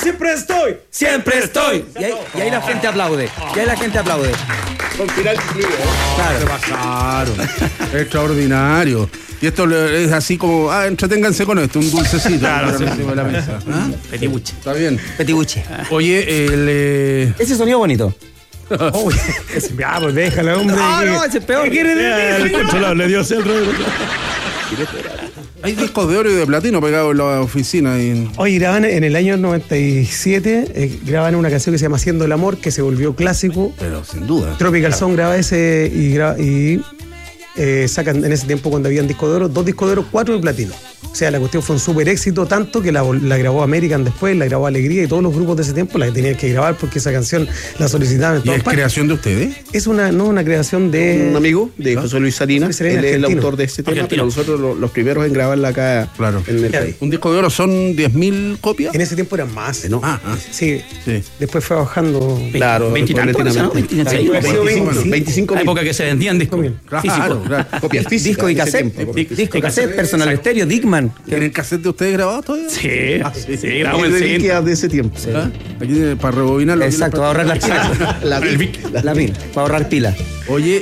siempre estoy. Siempre estoy. Y ahí la gente aplaude. Con final incluido. Claro. Se pasaron. Extraordinario. Y esto es así como, entreténganse con esto, un dulcecito. Claro, sí. encima de la mesa. ¿Ah? Petibuche. Está bien. Petibuche. Oye, Ese sonido bonito. Uy, pues déjala, hombre. No, ese es peor. ¿Qué quiere El controlador le dio el rollo. hay discos de oro y de platino pegados en la oficina. Oye, graban en el año 97, graban una canción que se llama Haciendo el Amor, que se volvió clásico. Pero sin duda. Tropical Sound graba ese y sacan en ese tiempo, cuando habían disco de oro, 2 discos de oro, 4 de platino. O sea, la cuestión fue un súper éxito, tanto que la grabó American después, la grabó Alegría y todos los grupos de ese tiempo la tenían que grabar porque esa canción la solicitaban en ¿Y todas es partes. creación de ustedes? Es una creación de... Un amigo de José Luis Salinas, José Luis Salinas, él es el argentino. autor de este tema, Argentino. pero nosotros los primeros en grabarla acá Claro. en el país. ¿Un disco de oro son 10.000 copias? En ese tiempo eran más. No. Sí. Sí. Después fue bajando... Claro, 20 y tanto, ¿no? 26. Claro. 25 La época que se vendían discos Claro, físicos. claro. copias físicas. Disco y en ese cassette. tiempo. Disco y cassette, personal estéreo, Dickman. ¿Tienen cassette de ustedes grabados todavía? Sí, sí, Y grabamos el reliquias de ese tiempo. ¿Ah? Aquí para rebobinarlo. Exacto, para ahorrar las pilas. La La pila, para ahorrar pilas. Oye,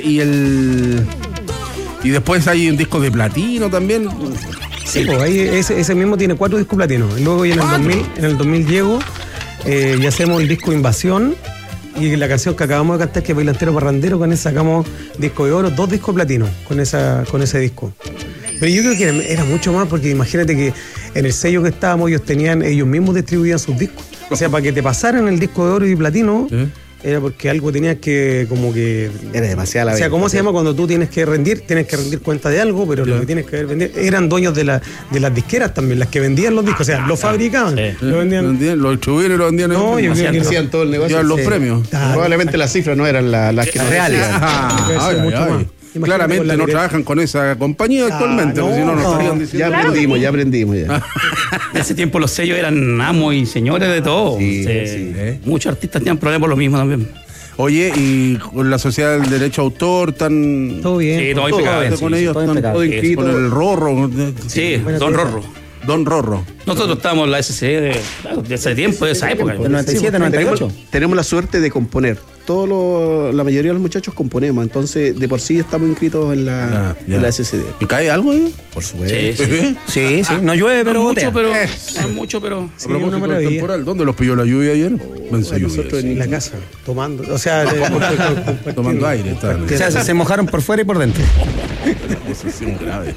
y después hay un disco de platino también. Sí, pues ahí ese mismo tiene 4 discos platinos. Luego ya en el 2000 llego y hacemos el disco Invasión. Y la canción que acabamos de cantar, que es Bailantero Parrandero, con esa sacamos disco de oro, 2 discos platinos con ese disco. Pero yo creo que era mucho más, porque imagínate que en el sello que estábamos ellos mismos distribuían sus discos. O sea, para que te pasaran el disco de oro y platino, era porque algo tenías que Era demasiada la o sea, venta. ¿cómo se llama cuando tú tienes que rendir cuenta de algo, pero lo que tienes que vender? Eran dueños de las disqueras también, las que vendían los discos, o sea, lo fabricaban, lo vendían. Lo distribuían y lo vendían. No, yo creo que no. Hacían todo el negocio. Llevan los Sí. premios. Ah, Probablemente las cifras no eran las que nos reales. decían. Debe ser mucho más. Imagínate Claramente con la no directa. trabajan con esa compañía actualmente, porque si no, nos estarían diciendo. Ya aprendimos. En ese tiempo los sellos eran amos y señores de todo. Sí, Muchos artistas tenían problemas por lo mismo también. Oye, y con la Sociedad del Derecho a Autor, tan. Todo bien. Sí, todo todo impecable. con sí, ellos, todo están impecable. todo Sí, inscrito. Con el Rorro. Sí, Buena Don pieza. Rorro. Don Rorro. Nosotros estábamos en la SCE de ese tiempo, de esa época. Del 97, 98. Tenemos la suerte de componer. La mayoría de los muchachos componemos, entonces de por sí estamos inscritos en la SCD. ¿Y cae algo ahí? Por supuesto. Sí. No llueve, pero gotea. no mucho, pero Sí, una maravilla. Temporal. ¿Dónde los pilló la lluvia ayer? Pensé nosotros lluvia. En la casa, tomando, o sea, Tomando aire. Estaban. o sea, se mojaron por fuera y por dentro. Eso sí, un grave.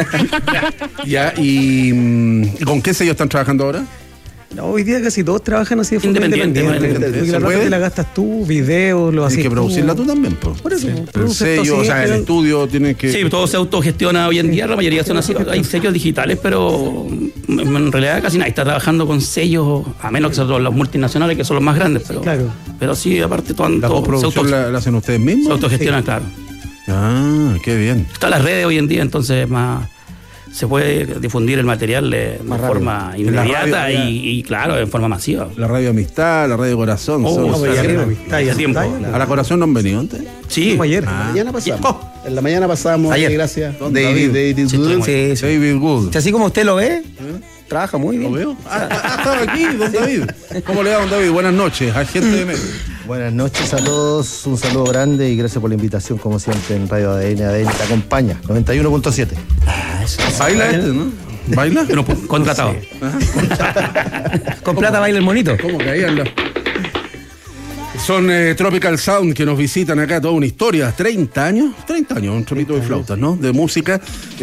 Ya, ¿y con qué sello están trabajando ahora? No, hoy día casi todos trabajan así de forma Independiente, independiente. Porque ¿Se la plata puede? te la gastas tú, videos, lo haces Tienes que producirla tú también, pues. Por eso, El produces tú, sello, sí, o sea, el pero- estudio tiene que. Sí, todo se autogestiona hoy en día, la mayoría son así. Hay sellos digitales, pero en realidad casi nadie está trabajando con sellos, a menos que son los multinacionales, que son los más grandes. Pero sí, aparte todo, ¿La todo se, postproducción la hacen ustedes mismos? autogestionan, claro. Ah, qué bien. Están las redes hoy en día, entonces más se puede difundir el material de forma inmediata radio, ya. y claro, en forma masiva. La radio Amistad, la radio Corazón. Oh, son- No, pero ya Sí, arriba, sí, amistad, ya hace tiempo. está, ¿A la Corazón no han venido antes? Sí, como ayer. Mañana pasamos. En la mañana pasamos. Ayer. Gracias. Don David Sí, Wood. sí. David Good. Si así como usted lo ve, trabaja muy ¿Lo bien. veo? Estaba aquí, don David. ¿Cómo le va, don David? Buenas noches, agente de medio. Buenas noches a todos, un saludo grande y gracias por la invitación, como siempre, en Radio ADN te acompaña, 91.7. Baila ¿no? ¿Baila? Pero contratado. Con plata baila el monito. ¿Cómo que ahí anda? Son Tropical Sound que nos visitan acá, toda una historia, 30 años, un tropito de flautas, ¿no? De música.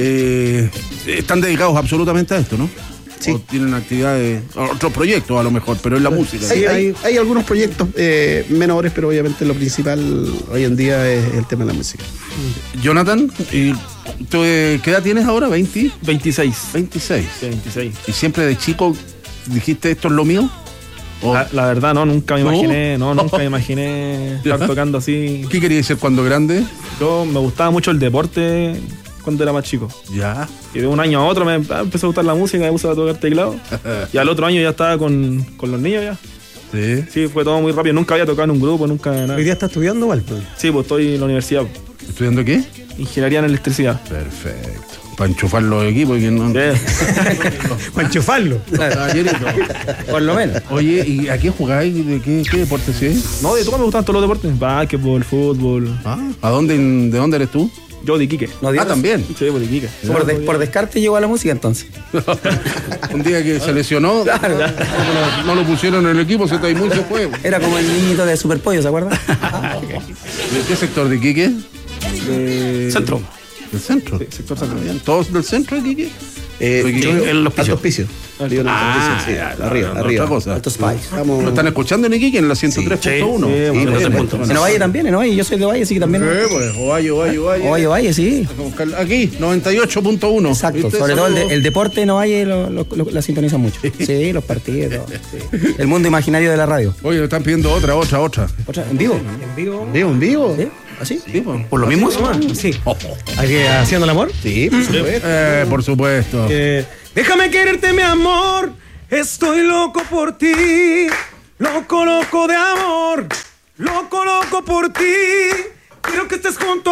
Están dedicados absolutamente a esto, ¿no? Sí. O tienen actividades, otros proyectos a lo mejor, pero es la música. Hay algunos proyectos menores, pero obviamente lo principal hoy en día es el tema de la música. Jonathan, ¿y tú, qué edad tienes ahora? ¿20? 26. 26. 26. ¿Y siempre de chico dijiste esto es lo mío? ¿O La verdad, nunca me ¿No? imaginé, nunca me imaginé estar tocando así. qué querías ser cuando grande? Yo me gustaba mucho el deporte cuando era más chico. Ya. Y de un año a otro me empezó a gustar la música, me puse a tocar teclado. Y al otro año ya estaba con los niños ya. Sí. Sí, fue todo muy rápido. Nunca había tocado en un grupo, nunca nada. Hoy día está estudiando, Val. Sí, pues estoy en la universidad. ¿Estudiando qué? Ingeniería en electricidad. Perfecto. Para enchufar los equipos. Y que no... Para enchufarlo. Caballerito. Por lo menos. Oye, ¿y a qué jugáis? ¿De qué deporte es? No, de todo me gustan todos los deportes. Básquetbol, fútbol. ¿De dónde eres tú? Yo de Iquique. No, también. Sí, de Iquique. Por descarte llegó a la música entonces. Un día que se lesionó, no lo pusieron en el equipo, se Taimún se fue. Era como el niñito de Superpollo, ¿se acuerdan? ¿De qué sector de Iquique? Centro. ¿Del centro? Sí, sector centro. ¿Todos del centro de Iquique? El hospicio. Arriba. Otra cosa. Altos Spice. ¿Lo están escuchando en Iquique en la 103.1? En Ovalle también, en Ovalle. Yo soy de Ovalle, así que también. Pues, Ovalle, sí. Aquí, 98.1. Exacto. ¿Viste? Sobre todo el deporte en Ovalle la sintonizan mucho. Sí, los partidos. Sí. El mundo imaginario de la radio. Oye, me están pidiendo otra. ¿Otra? ¿En vivo? ¿En vivo? ¿Sí? ¿Así? Sí, pues. ¿Por lo mismo? Sí. ¿Haciendo el amor? Sí, por supuesto. Por supuesto. Déjame quererte, mi amor. Estoy loco por ti. Loco de amor. Loco por ti. Quiero que estés junto